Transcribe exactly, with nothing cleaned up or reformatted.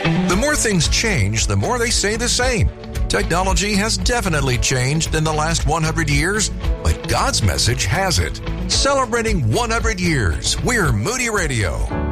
The more things change, the more they stay the same. Technology has definitely changed in the last one hundred years, but God's message hasn't. Celebrating one hundred years, we're Moody Radio.